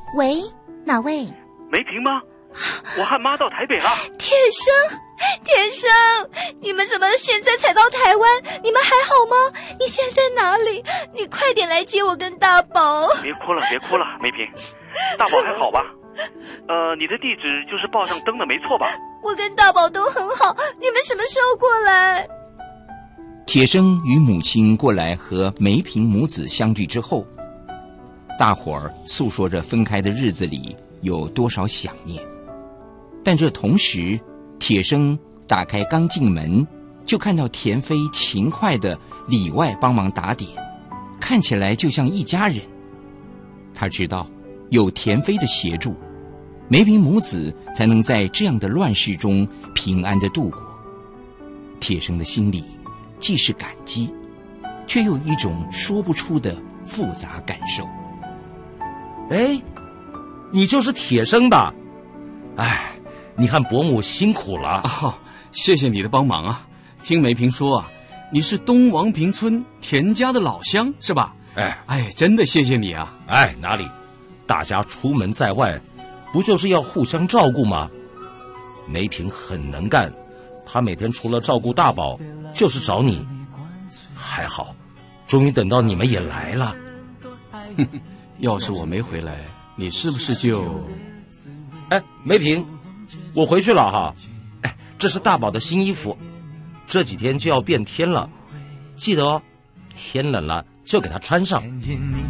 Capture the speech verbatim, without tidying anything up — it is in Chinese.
喂，哪位？ 梅萍吗？我和妈到台北了。 铁生，铁生，你们怎么现在才到台湾？你们还好吗？你现在在哪里？你快点来接我跟大宝。 别哭了，别哭了，梅萍，大宝还好吧？呃，你的地址就是报上登的没错吧？ 我跟大宝都很好，你们什么时候过来？ 铁生与母亲过来和梅萍母子相聚之后，大伙儿诉说着分开的日子里有多少想念。但这同时，铁生打开刚进门，就看到田飞勤快地里外帮忙打点，看起来就像一家人。他知道有田飞的协助，梅萍母子才能在这样的乱世中平安地度过。铁生的心里既是感激，却又有一种说不出的复杂感受。 哎，你就是铁生吧？哎，你和伯母辛苦了。 哦，谢谢你的帮忙啊！听梅萍说啊，你是东王坪村田家的老乡是吧？ 哎哎，真的谢谢你啊！ 哎，哪里？大家出门在外，不就是要互相照顾吗？梅萍很能干，她每天除了照顾大宝，就是找你。还好，终于等到你们也来了。 哼哼，要是我没回来，你是不是就…… 哎，梅萍，我回去了哈。哎，这是大宝的新衣服，这几天就要变天了，记得哦，天冷了就给他穿上。